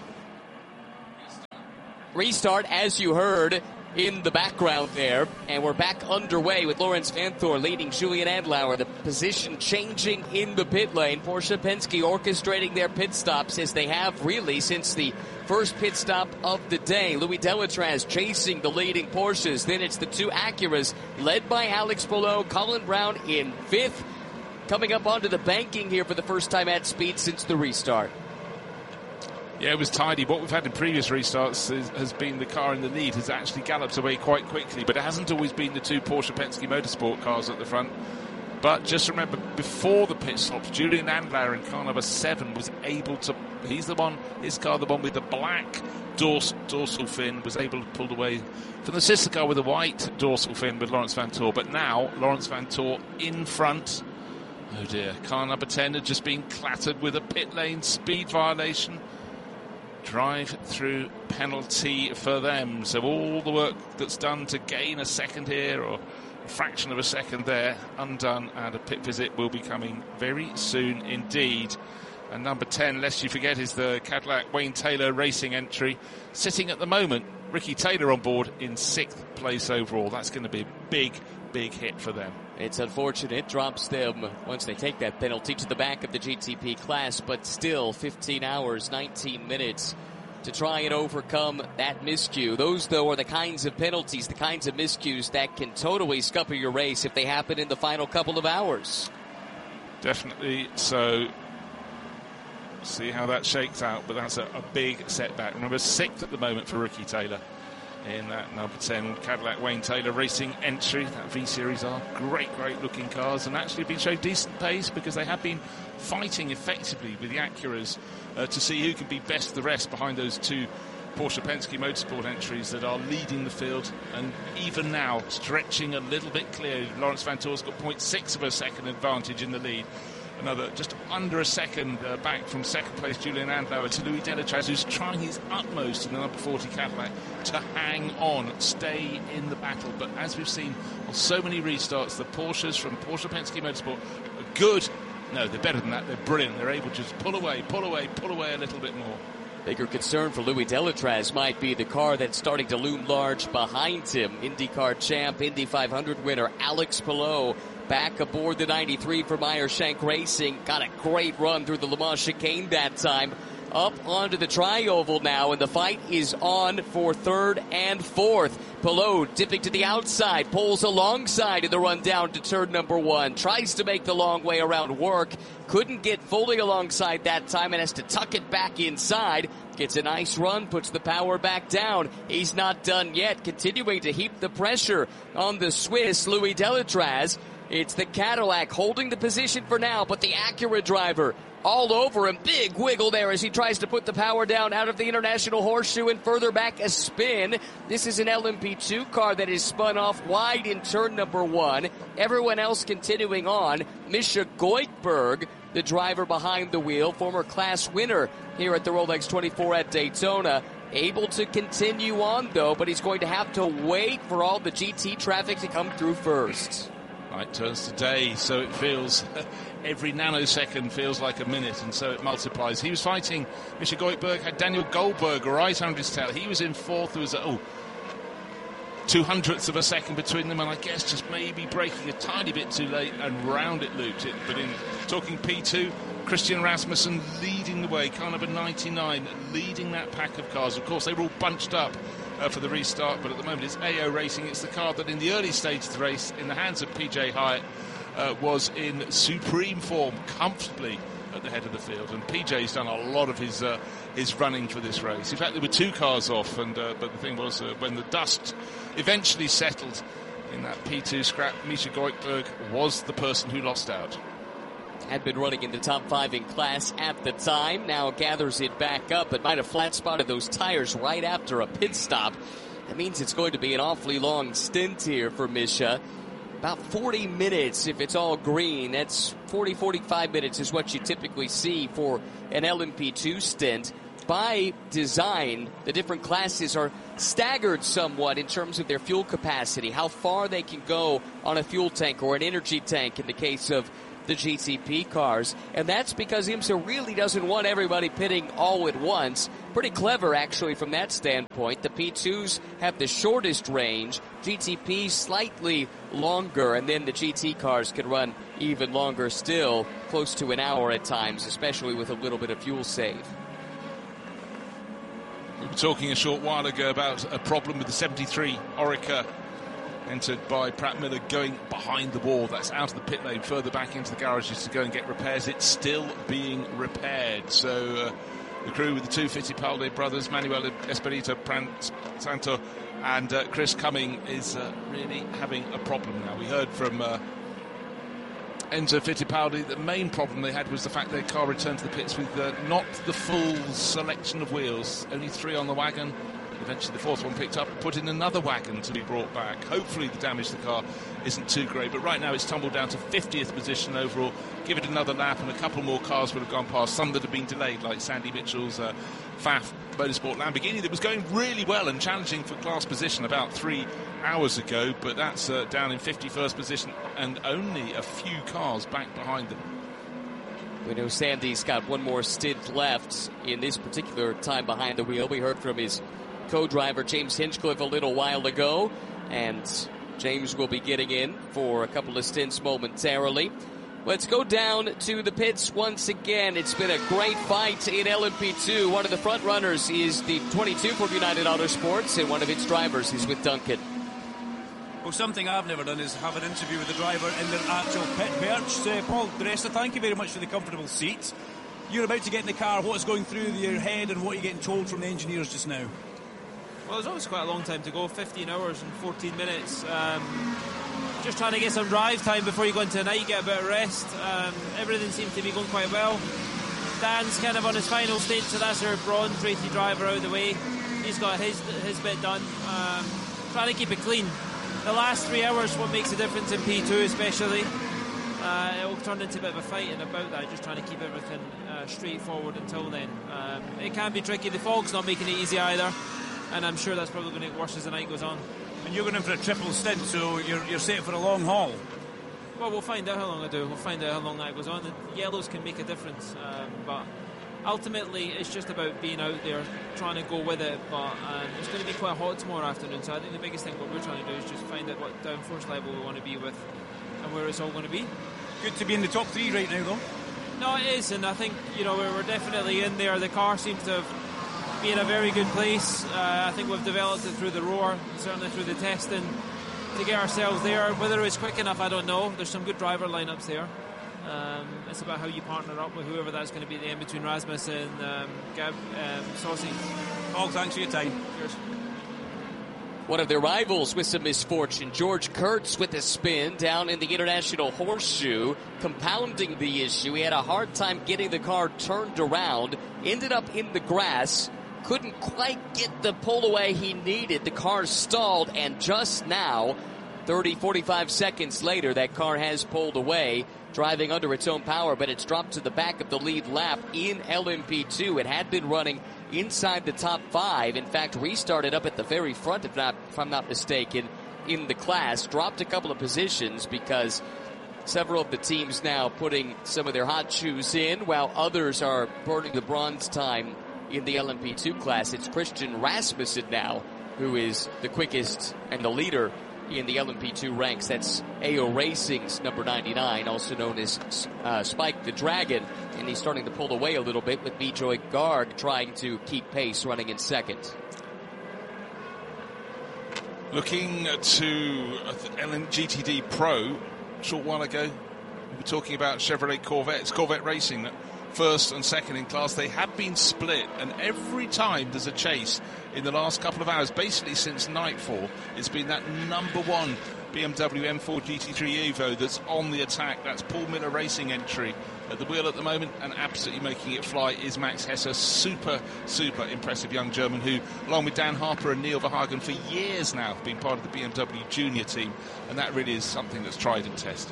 Restart, as you heard in the background there, and we're back underway with Laurens Vanthoor leading Julian Andlauer. The position changing in the pit lane. Porsche Penske orchestrating their pit stops as they have really since the first pit stop of the day. Louis Delatraz chasing the leading Porsches. Then it's the two Acuras led by Alex Palou, Colin Brown in 5th. Coming up onto the banking here for the first time at speed since the restart. Yeah, it was tidy. What we've had in previous restarts has been the car in the lead has actually galloped away quite quickly, but it hasn't always been the two Porsche Penske Motorsport cars at the front. But just remember, before the pit stops, Julian Andlauer in car number 7 was able to, his car, the one with the black dorsal fin, was able to pull away from the sister car with the white dorsal fin with Laurens Vanthoor. But now, Laurens Vanthoor in front. Oh dear, car number 10 had just been clattered with a pit lane speed violation. Drive-through penalty for them. So all the work that's done to gain a second here, or a fraction of a second there, undone, and a pit visit will be coming very soon indeed. And number 10, lest you forget, is the Cadillac Wayne Taylor Racing entry. Sitting at the moment, Ricky Taylor on board in 6th place overall. That's going to be a big hit for them. It's unfortunate. Drops them, once they take that penalty, to the back of the GTP class, but still 15 hours, 19 minutes to try and overcome that miscue. Those, though, are the kinds of penalties, the kinds of miscues that can totally scupper your race if they happen in the final couple of hours. Definitely. So see how that shakes out, but that's a big setback. Remember, 6th at the moment for Ricky Taylor in that number 10 Cadillac Wayne Taylor Racing entry. That V-Series are great looking cars, and actually been showing decent pace because they have been fighting effectively with the Acuras to see who can be best of the rest behind those two Porsche Penske Motorsport entries that are leading the field, and even now stretching a little bit clear. Laurens Vanthoor's got 0.6 of a second advantage in the lead. Another just under a second back from second place Julian Andlauer to Louis Delatraz, who's trying his utmost in the number 40 Cadillac to hang on, stay in the battle. But as we've seen on so many restarts, the Porsches from Porsche Penske Motorsport are good. No, they're better than that. They're brilliant. They're able to just pull away a little bit more. Bigger concern for Louis Delatraz might be the car that's starting to loom large behind him. IndyCar champ, Indy 500 winner Alex Palou back aboard the 93 for Meyer-Shank Racing. Got a great run through the Le Mans chicane that time. Up onto the tri-oval now, and the fight is on for 3rd and 4th. Palou dipping to the outside, pulls alongside in the run down to turn number 1. Tries to make the long way around work. Couldn't get fully alongside that time and has to tuck it back inside. Gets a nice run, puts the power back down. He's not done yet, continuing to heap the pressure on the Swiss Louis Delatraz. It's the Cadillac holding the position for now, but the Acura driver all over him. Big wiggle there as he tries to put the power down out of the International Horseshoe and further back a spin. This is an LMP2 car that is spun off wide in turn number 1. Everyone else continuing on. Misha Goikhberg, the driver behind the wheel, former class winner here at the Rolex 24 at Daytona. Able to continue on, though, but he's going to have to wait for all the GT traffic to come through first. Night turns to day, so it feels every nanosecond feels like a minute, and so it multiplies. He was fighting Misha Goikhberg, had Daniel Goldberg right under his tail. He was in 4th. There was 0.02 of a second between them, and I guess just maybe braking a tiny bit too late and round it looped it. But in talking P2, Christian Rasmussen leading the way, car number 99 leading that pack of cars. Of course, they were all bunched up for the restart, but at the moment it's AO Racing. It's the car that in the early stage of the race, in the hands of PJ Hyatt, was in supreme form, comfortably at the head of the field. And PJ's done a lot of his running for this race. In fact, there were 2 cars off, and but the thing was, when the dust eventually settled in that P2 scrap, Misha Goikhberg was the person who lost out. Had been running in the top 5 in class at the time. Now gathers it back up, but might have flat spotted those tires right after a pit stop. That means it's going to be an awfully long stint here for Misha. about 40 minutes if it's all green. That's 45 minutes is what you typically see for an LMP2 stint. By design, the different classes are staggered somewhat in terms of their fuel capacity, how far they can go on a fuel tank or an energy tank in the case of the GTP cars. And that's because IMSA really doesn't want everybody pitting all at once. Pretty clever, actually, from that standpoint. The P2s have the shortest range, GTP slightly longer, and then the GT cars can run even longer still, close to an hour at times, especially with a little bit of fuel save. We were talking a short while ago about a problem with the 73 Orica entered by Pratt Miller going behind the wall. That's out of the pit lane, further back into the garages to go and get repairs. It's still being repaired. So the crew with the two Fittipaldi brothers, Manuel Espirito Santo and Chris Cumming, is really having a problem now. We heard from Enzo Fittipaldi, the main problem they had was the fact their car returned to the pits with not the full selection of wheels, only 3 on the wagon. Eventually the 4th one picked up and put in another wagon to be brought back. Hopefully the damage to the car isn't too great, but right now it's tumbled down to 50th position overall. Give it another lap and a couple more cars would have gone past, some that have been delayed, like Sandy Mitchell's Pfaff Motorsport Lamborghini that was going really well and challenging for class position about 3 hours ago, but that's down in 51st position and only a few cars back behind them. We know Sandy's got one more stint left in this particular time behind the wheel. We heard from his co-driver James Hinchcliffe a little while ago, and James will be getting in for a couple of stints momentarily. Let's go down to the pits once again. It's been a great fight in LMP2. One of the front runners is the 22 from United Autosports, and one of its drivers is with Duncan. Well, something I've never done is have an interview with the driver in their actual pit perch. Paul Di Resta, thank you very much for the comfortable seat. You're about to get in the car. What's going through your head and what are you getting told from the engineers just now? Well, there's always quite a long time to go, 15 hours and 14 minutes. Just trying to get some drive time before you go into the night, get a bit of rest. Everything seems to be going quite well. Dan's kind of on his final stage, so that's our bronze rated driver out of the way. He's got his bit done. Trying to keep it clean. The last 3 hours, what makes a difference in P2 especially. It will turn into a bit of a fight, and about that, just trying to keep everything straightforward until then. It can be tricky. The fog's not making it easy either, and I'm sure that's probably going to get worse as the night goes on. And you're going in for a triple stint, so you're set for a long haul. Well, we'll find out how long I do. We'll find out how long that goes on. The yellows can make a difference, but ultimately it's just about being out there, trying to go with it. But it's going to be quite hot tomorrow afternoon, so I think the biggest thing what we're trying to do is just find out what downforce level we want to be with and where it's all going to be. Good to be in the top 3 right now, though. No, it is, and I think we're definitely in there. The car seems to have be in a very good place. I think we've developed it through the roar, certainly through the testing, to get ourselves there. Whether it's quick enough, I don't know. There's some good driver lineups there. It's about how you partner up with whoever that's going to be at the end between Rasmus and Gab Saucy. Paul, thanks for your time. Cheers. One of their rivals with some misfortune, George Kurtz with a spin down in the International Horseshoe, compounding the issue. He had a hard time getting the car turned around, ended up in the grass, couldn't quite get the pull away he needed. The car stalled, and just now, 45 seconds later, that car has pulled away, driving under its own power, but it's dropped to the back of the lead lap in LMP2. It had been running inside the top 5. In fact, restarted up at the very front, if I'm not mistaken, in the class. Dropped a couple of positions because several of the teams now putting some of their hot shoes in, while others are burning the bronze time in the LMP2 class. It's Christian Rasmussen now who is the quickest and the leader in the LMP2 ranks. That's AO Racing's number 99, also known as Spike the Dragon, and he's starting to pull away a little bit with Bijoy Garg trying to keep pace, running in second. Looking to GTD Pro, a short while ago, we were talking about Chevrolet Corvettes, Corvette Racing, that first and second in class. They have been split, and every time there's a chase in the last couple of hours, basically since nightfall, it's been that number one BMW M4 GT3 Evo that's on the attack. That's Paul Miller Racing entry at the wheel at the moment, and absolutely making it fly is Max Hesse. Super impressive young German who, along with Dan Harper and Neil Verhagen, for years now have been part of the BMW junior team, and that really is something that's tried and tested.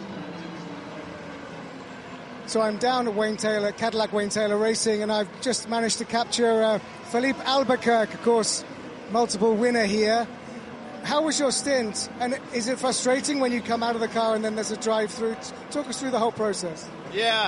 So I'm down at Wayne Taylor, Cadillac Wayne Taylor Racing, and I've just managed to capture Philippe Albuquerque, of course, multiple winner here. How was your stint? And is it frustrating when you come out of the car and then there's a drive-through? Talk us through the whole process. Yeah,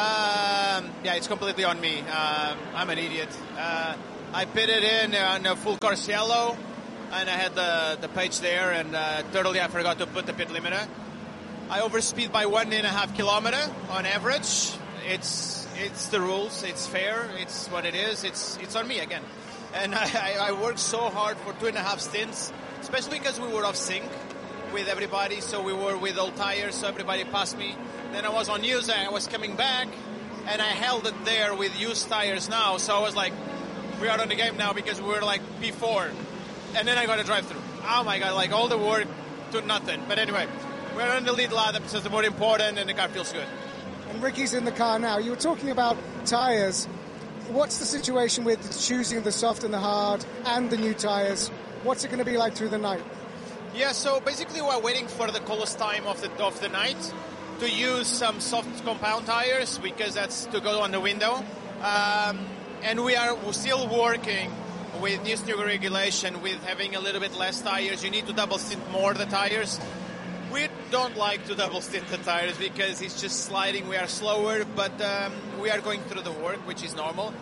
it's completely on me. I'm an idiot. I pitted in on a full course yellow, and I had the page there, and totally I forgot to put the pit limiter. I overspeed by 1.5 kilometer on average. It's the rules. It's fair. It's what it is. It's on me again. And I worked so hard for 2.5 stints, especially because we were off sync with everybody. So we were with old tires, so everybody passed me. Then I was on used, I was coming back, and I held it there with used tires now. So I was like, we are on the game now because we were like P4. And then I got a drive-through. Oh my God, like all the work to nothing. But anyway, we're on the lead lap, so it's more important, and the car feels good. And Ricky's in the car now. You were talking about tires. What's the situation with choosing the soft and the hard and the new tires? What's it going to be like through the night? Yeah, so basically we're waiting for the coolest time of the night to use some soft compound tires because that's to go on the window. And we're still working with this new regulation with having a little bit less tires. You need to double stint more the tires. We don't like to double stint the tires because it's just sliding. We are slower, but we are going through the work, which is normal.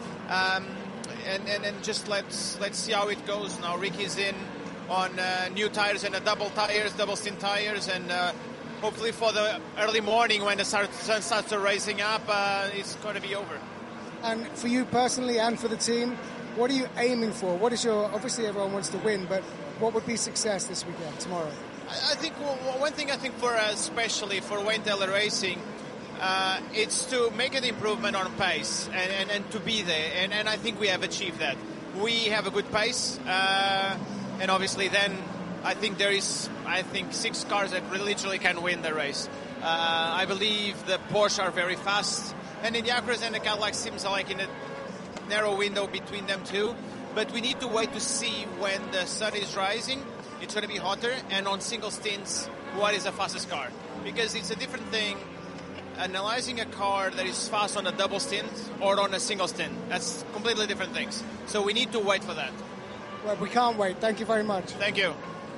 And just let's see how it goes. Now Ricky's in on new tires and double stint tires, and hopefully for the early morning when the sun starts racing up, it's going to be over. And for you personally and for the team, what are you aiming for? What is your, obviously everyone wants to win, but what would be success this weekend, tomorrow? I think one thing I think for us, especially for Wayne Taylor Racing, it's to make an improvement on pace and to be there. And I think we have achieved that. We have a good pace. And obviously then I think there is, 6 cars that literally can win the race. I believe the Porsche are very fast. And in the Acura's and the Cadillac seems like in a narrow window between them too. But we need to wait to see when the sun is rising. It's going to be hotter, and on single stints, what is the fastest car? Because it's a different thing analyzing a car that is fast on a double stint or on a single stint. That's completely different things. So we need to wait for that. Well, we can't wait. Thank you very much. Thank you.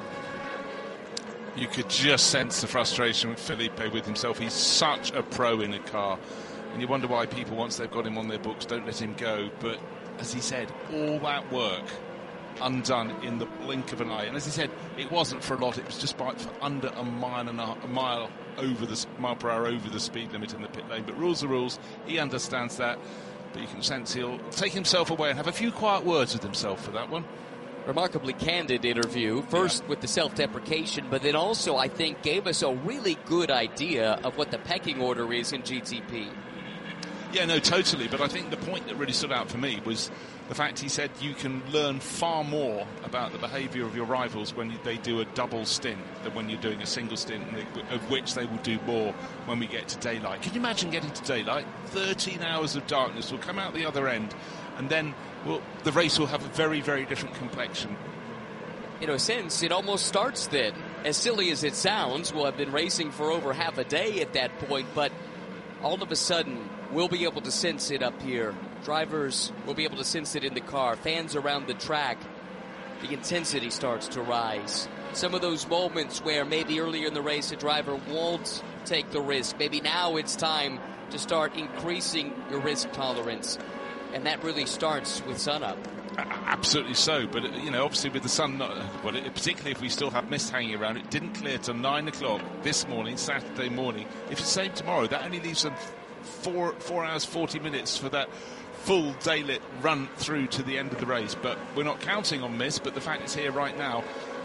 You could just sense the frustration with Felipe with himself. He's such a pro in a car. And you wonder why people, once they've got him on their books, don't let him go. But as he said, all that work undone in the blink of an eye. And as he said, it wasn't for a lot. It was just for under a mile over the mile per hour over the speed limit in the pit lane. But rules are rules. He understands that. But you can sense he'll take himself away and have a few quiet words with himself for that one. Remarkably candid interview, first with the self-deprecation, but then also, I think, gave us a really good idea of what the pecking order is in GTP. Yeah, no, totally. But I think the point that really stood out for me was the fact he said you can learn far more about the behaviour of your rivals when they do a double stint than when you're doing a single stint, of which they will do more when we get to daylight. Can you imagine getting to daylight? 13 hours of darkness will come out the other end, and then the race will have a very, very different complexion. In a sense, it almost starts then. As silly as it sounds, we'll have been racing for over half a day at that point, but all of a sudden, we'll be able to sense it up here. Drivers will be able to sense it in the car. Fans around the track, the intensity starts to rise. Some of those moments where maybe earlier in the race a driver won't take the risk. Maybe now it's time to start increasing your risk tolerance. And that really starts with sunup. Absolutely so, but obviously with the sun, particularly if we still have mist hanging around, it didn't clear till 9 o'clock this morning, Saturday morning. If it's the same tomorrow, that only leaves them 4 hours 40 minutes for that full daylit run through to the end of the race. But we're not counting on mist, but the fact it's here right now,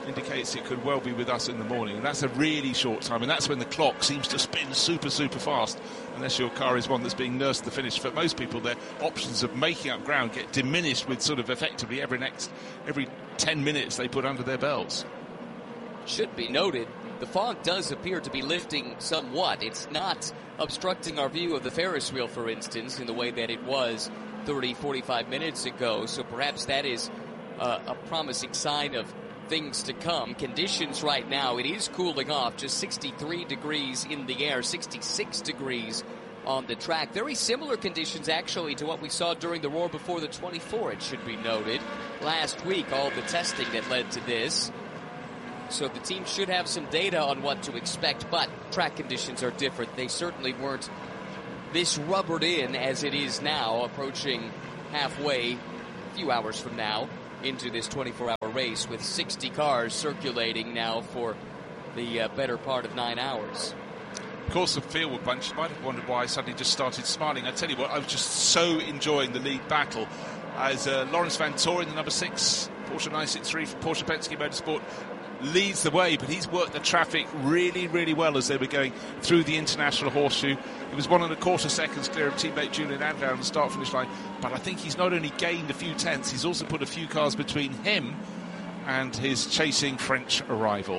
indicates it could well be with us in the morning. And that's a really short time, and that's when the clock seems to spin super, super fast, unless your car is one that's being nursed to the finish. For most people, their options of making up ground get diminished with sort of effectively every 10 minutes they put under their belts. Should be noted, the fog does appear to be lifting somewhat. It's not obstructing our view of the Ferris wheel, for instance, in the way that it was 30, 45 minutes ago. So perhaps that is a promising sign of things to come. Conditions right now, it is cooling off, just 63 degrees in the air, 66 degrees on the track. Very similar conditions, actually, to what we saw during the Roar Before the 24, it should be noted. Last week, all the testing that led to this. So the team should have some data on what to expect, but track conditions are different. They certainly weren't this rubbered in as it is now, approaching halfway, a few hours from now, into this 24-hour race with 60 cars circulating now for the better part of 9 hours. Of course, the Fieldwood bunch might have wondered why I suddenly just started smiling. I tell you what, I was just so enjoying the lead battle as Lawrence Van Toren, the number 6 Porsche 963 for Porsche Penske Motorsport, leads the way, but he's worked the traffic really, really well as they were going through the International Horseshoe. He was 1.25 seconds clear of teammate Julian Andau on the start-finish line, but I think he's not only gained a few tenths, he's also put a few cars between him and his chasing French rival.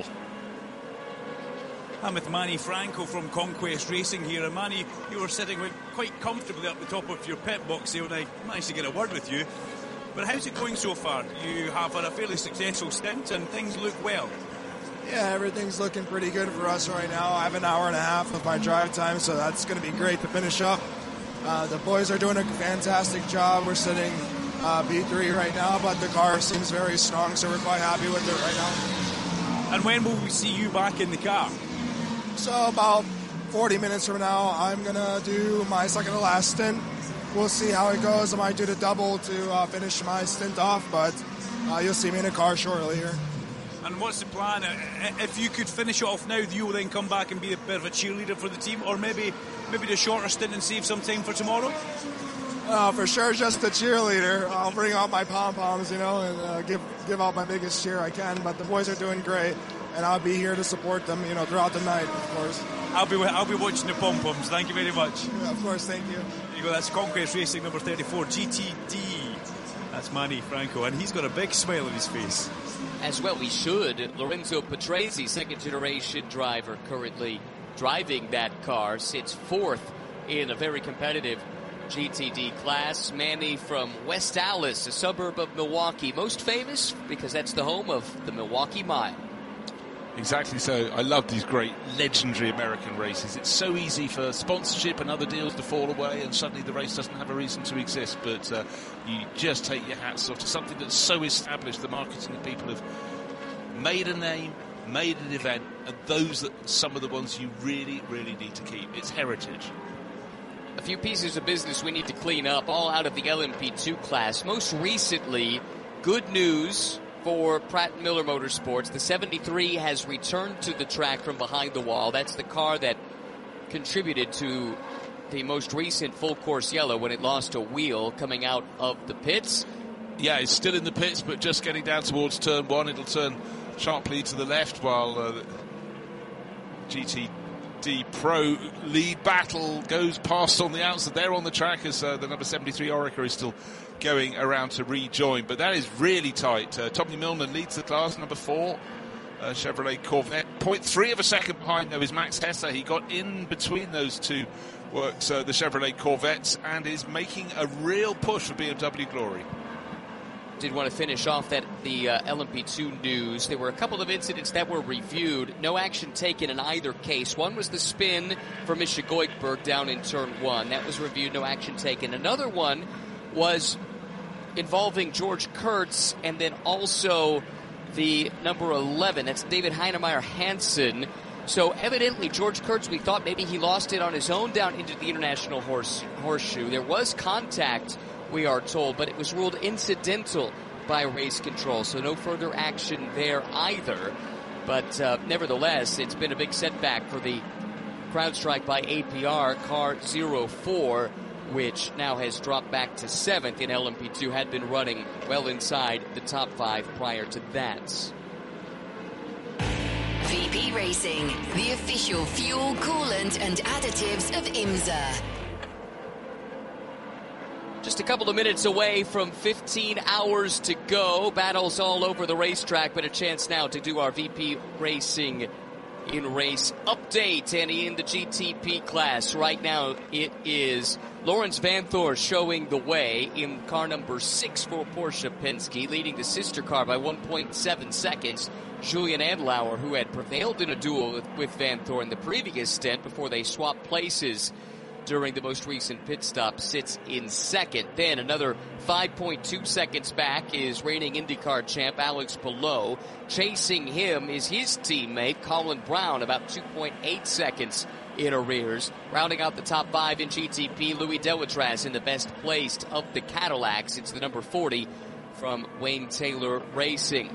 I'm with Manny Franco from Conquest Racing here, and Manny, you were sitting quite comfortably up the top of your pit box here, and I managed to get a word with you. But how's it going so far? You have had a fairly successful stint and things look well. Yeah, everything's looking pretty good for us right now. I have an hour and a half of my drive time, so that's going to be great to finish up. The boys are doing a fantastic job. We're sitting B3 right now, but the car seems very strong, so we're quite happy with it right now. And when will we see you back in the car? So about 40 minutes from now, I'm going to do my second to last stint. We'll see how it goes. I might do the double to finish my stint off, but you'll see me in a car shortly here. And what's the plan? If you could finish it off now, you will then come back and be a bit of a cheerleader for the team, or maybe the shorter stint and save some time for tomorrow? For sure, just the cheerleader. I'll bring out my pom-poms, and give out my biggest cheer I can. But the boys are doing great, and I'll be here to support them, throughout the night, of course. I'll be watching the pom-poms. Thank you very much. Yeah, of course, thank you. There you go, that's Conquest Racing number 34, GTD. That's Manny Franco, and he's got a big smile on his face. As well he should. Lorenzo Patrese, second-generation driver, currently driving that car, sits fourth in a very competitive GTD class. Manny from West Allis, a suburb of Milwaukee, most famous because that's the home of the Milwaukee Mile. Exactly so. I love these great legendary American races. It's so easy for sponsorship and other deals to fall away, and suddenly the race doesn't have a reason to exist. But you just take your hats off to something that's so established. The marketing people have made a name, made an event, and those are some of the ones you really, really need to keep. It's heritage. A few pieces of business we need to clean up, all out of the LMP2 class. Most recently, good news for Pratt & Miller Motorsports. The 73 has returned to the track from behind the wall. That's the car that contributed to the most recent full course yellow when it lost a wheel coming out of the pits. Yeah, it's still in the pits, but just getting down towards turn one. It'll turn sharply to the left while GTD Pro lead battle goes past on the outside. They're on the track as the number 73 Orica is still going around to rejoin, but that is really tight. Tommy Milner leads the class, number 4 Chevrolet Corvette. 0.3 of a second behind though is Max Hesse. He got in between those two works, the Chevrolet Corvettes, and is making a real push for BMW Glory. Did want to finish off the LMP2 news. There were a couple of incidents that were reviewed. No action taken in either case. One was the spin for Misha Goikberg down in turn 1. That was reviewed, no action taken. Another one was involving George Kurtz, and then also the number 11. That's David Heinemeier Hansen. So evidently George Kurtz, we thought maybe he lost it on his own down into the International Horseshoe. There was contact, we are told, but it was ruled incidental by race control, so no further action there either. But nevertheless, it's been a big setback for the CrowdStrike by APR car 04, which now has dropped back to 7th in LMP2, had been running well inside the top 5 prior to that. VP Racing, the official fuel, coolant and additives of IMSA. Just a couple of minutes away from 15 hours to go. Battles all over the racetrack, but a chance now to do our VP Racing in race update. And in the GTP class right now, it is Lawrence Vanthoor showing the way in car number 6 for Porsche Penske, leading the sister car by 1.7 seconds. Julian Andlauer, who had prevailed in a duel with Vanthoor in the previous stint before they swapped places during the most recent pit stop, sits in second. Then another 5.2 seconds back is reigning IndyCar champ Alex Palou. Chasing him is his teammate Colin Brown, about 2.8 seconds in arrears. Rounding out the top 5 in GTP, Louis Delatraz in the best placed of the Cadillacs. It's the number 40 from Wayne Taylor Racing.